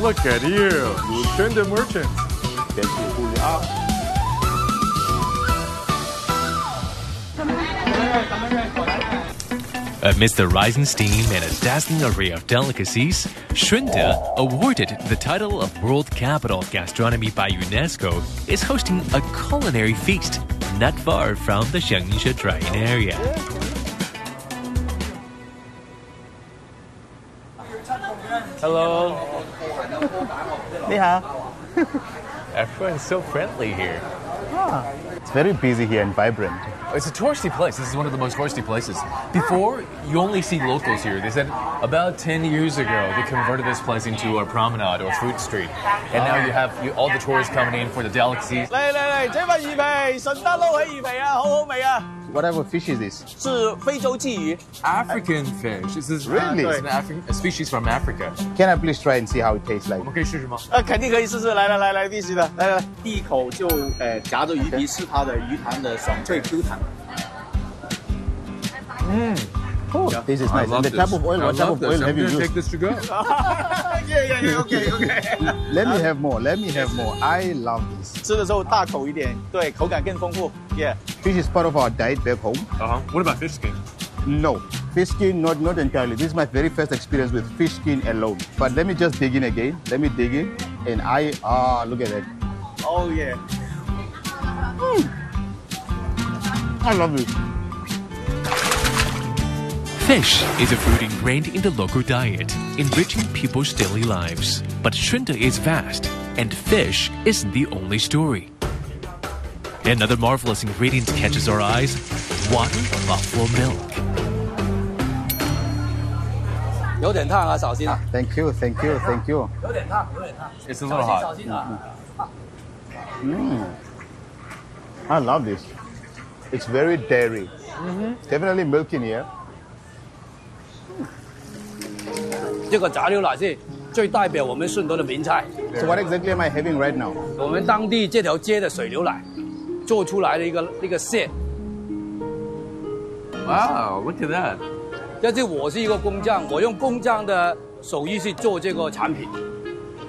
Look at you, Lucinda Merchant. Thank you, who you are. Amidst the rising steam and a dazzling array of delicacies, Shunde, awarded the title of World Capital of Gastronomy by UNESCO, is hosting a culinary feast not far from the Xiangyunshe drying area. Hello. 你好. Everyone's so friendly here. It's very busy here and vibrant. It's a touristy place. This is one of the most touristy places. Before, you only see locals here. They said about 10 years ago, they converted this place into a promenade or fruit street. And now you have all the tourists coming in for the delicacies. 嚟嚟嚟，這份魚皮，順德撈起魚皮啊，好好味啊！ What type of fish is this? 是非洲鲫魚。 African fish. This is Really? It's a species from Africa. Can I please try and see how it tastes like? 我们可以试试吗？ 肯定可以试试，来来来来，必须的，来来来，第一口就夹着鱼皮吃它的鱼弹的爽脆 Q 弹。 Oh, this is nice. And the type of oil, what type of oil have you used? this to go. yeah, okay. Let me have more. Let me have more. I love this. 吃的时候大口一点，对，口感更丰富。Yeah. Fish is part of our diet back home. What about fish skin? No, fish skin, not entirely. This is my very first experience with fish skin alone. But let me just dig in again. Let me dig in. And look at that. Oh yeah. I love it. Fish is a food ingrained in the local diet, enriching people's daily lives. But Shunde is vast, and fish isn't the only story. Another marvelous ingredient catches our eyes: water buffalo milk. 有点烫啊，小心啊！ Thank you, thank you, thank you. 有点烫，有点烫。 It's a little hot. 小心啊！ I love this. It's very dairy. Definitely milk in here. 这个杂牛奶是最代表我们顺德的名菜。 So what exactly am I having right now? 我们当地这条街的水牛奶做出来的一个馅。 Wow, look at that. 但是我是一个工匠，我用工匠的手艺去做这个产品。